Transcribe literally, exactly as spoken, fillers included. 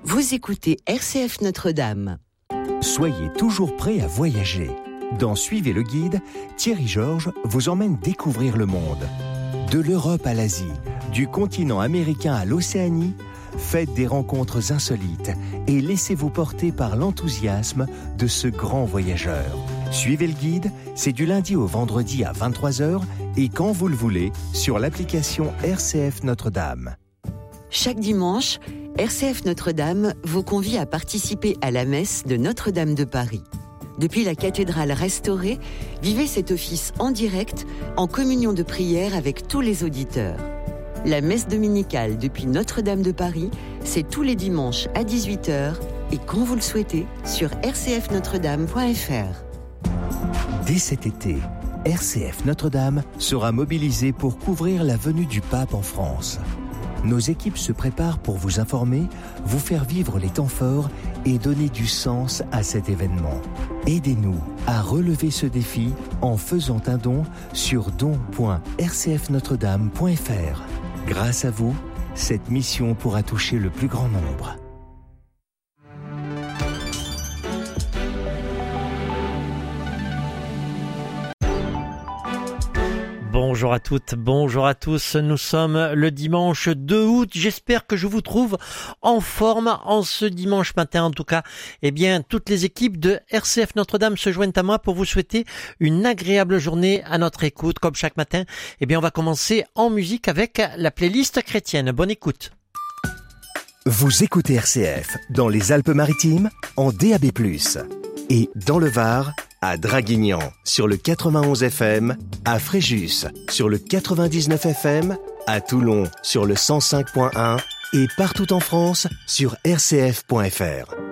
Vous écoutez R C F Notre-Dame. Soyez toujours prêts à voyager. Dans Suivez le guide, Thierry Georges vous emmène découvrir le monde. De l'Europe à l'Asie, du continent américain à l'Océanie, faites des rencontres insolites et laissez-vous porter par l'enthousiasme de ce grand voyageur. Suivez le guide, c'est du lundi au vendredi à vingt-trois heures et quand vous le voulez sur l'application R C F Notre-Dame. Chaque dimanche, R C F Notre-Dame vous convie à participer à la messe de Notre-Dame de Paris. Depuis la cathédrale restaurée, vivez cet office en direct, en communion de prière avec tous les auditeurs. La messe dominicale depuis Notre-Dame de Paris, c'est tous les dimanches à dix-huit heures et quand vous le souhaitez sur r c f notre dame point f r. Dès cet été, R C F Notre-Dame sera mobilisée pour couvrir la venue du pape en France. Nos équipes se préparent pour vous informer, vous faire vivre les temps forts et donner du sens à cet événement. Aidez-nous à relever ce défi en faisant un don sur don point r c f notre dame point f r. Grâce à vous, cette mission pourra toucher le plus grand nombre. Bonjour à toutes, bonjour à tous, nous sommes le dimanche deux août, j'espère que je vous trouve en forme en ce dimanche matin. En tout cas, eh bien, toutes les équipes de R C F Notre-Dame se joignent à moi pour vous souhaiter une agréable journée à notre écoute. Comme chaque matin, eh bien, on va commencer en musique avec la playlist chrétienne. Bonne écoute. Vous écoutez R C F dans les Alpes-Maritimes en D A B plus, et dans le Var à Draguignan sur le quatre-vingt-onze F M, à Fréjus sur le quatre-vingt-dix-neuf F M, à Toulon sur le cent cinq point un et partout en France sur r c f point f r.